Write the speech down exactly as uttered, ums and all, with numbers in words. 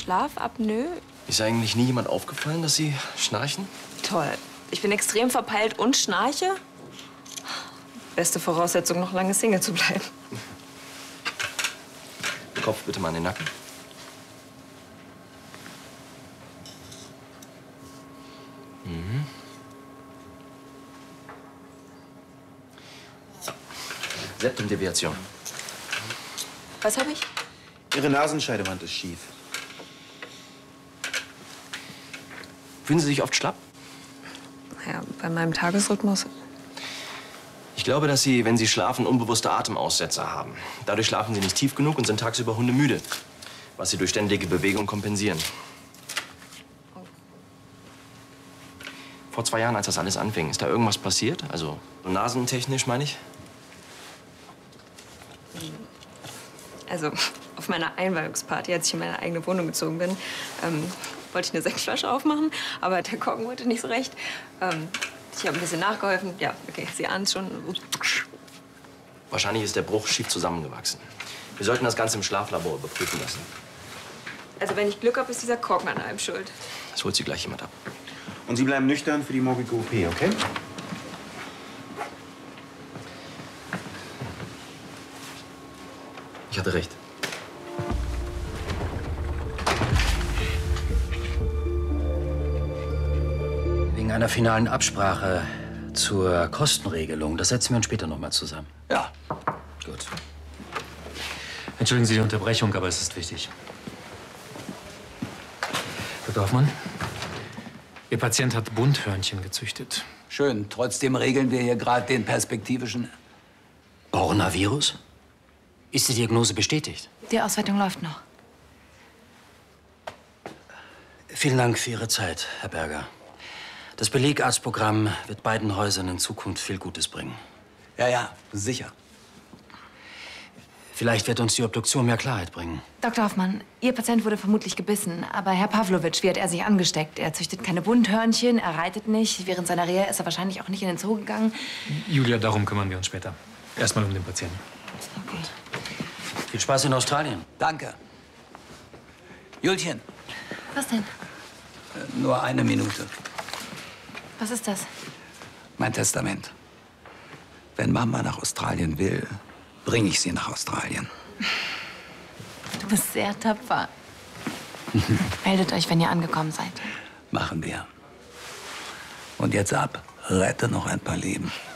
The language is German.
Schlafapnoe? Ist eigentlich nie jemand aufgefallen, dass Sie schnarchen? Toll. Ich bin extrem verpeilt und schnarche. Beste Voraussetzung, noch lange Single zu bleiben. Kopf bitte mal in den Nacken. Mhm. Septumdeviation. Was habe ich? Ihre Nasenscheidewand ist schief. Fühlen Sie sich oft schlapp? Ja, bei meinem Tagesrhythmus. Ich glaube, dass Sie, wenn Sie schlafen, unbewusste Atemaussetzer haben. Dadurch schlafen Sie nicht tief genug und sind tagsüber hundemüde, was Sie durch ständige Bewegung kompensieren. Vor zwei Jahren, als das alles anfing, ist da irgendwas passiert? Also so nasentechnisch, meine ich? Also auf meiner Einweihungsparty, als ich in meine eigene Wohnung gezogen bin, ähm, wollte ich eine Sektflasche aufmachen, aber der Korken wollte nicht so recht. Ähm, ich habe ein bisschen nachgeholfen. Ja, okay, Sie ahnen es schon. Wahrscheinlich ist der Bruch schief zusammengewachsen. Wir sollten das Ganze im Schlaflabor überprüfen lassen. Also wenn ich Glück habe, ist dieser Korken an allem schuld. Das holt Sie gleich jemand ab. Und Sie bleiben nüchtern für die morgige O P, okay? Ich hatte recht. Wegen einer finalen Absprache zur Kostenregelung, das setzen wir uns später noch mal zusammen. Ja. Gut. Entschuldigen Sie die Unterbrechung, aber es ist wichtig. Doktor Hoffmann, Ihr Patient hat Bunthörnchen gezüchtet. Schön. Trotzdem regeln wir hier gerade den perspektivischen... Coronavirus? Ist die Diagnose bestätigt? Die Auswertung läuft noch. Vielen Dank für Ihre Zeit, Herr Berger. Das Belegarztprogramm wird beiden Häusern in Zukunft viel Gutes bringen. Ja, ja, sicher. Vielleicht wird uns die Obduktion mehr Klarheit bringen. Doktor Hoffmann, Ihr Patient wurde vermutlich gebissen. Aber Herr Pawlowitsch, wie hat er sich angesteckt? Er züchtet keine Bunthörnchen, er reitet nicht. Während seiner Reha ist er wahrscheinlich auch nicht in den Zoo gegangen. Julia, darum kümmern wir uns später. Erstmal um den Patienten. Okay. Viel Spaß in Australien. Danke. Julchen, Was denn? äh, nur eine Minute. Was ist das? Mein Testament. Wenn Mama nach Australien will, bringe ich sie nach Australien. Du bist sehr tapfer. Meldet euch, wenn ihr angekommen seid. Machen wir. Und jetzt ab. Rette noch ein paar Leben.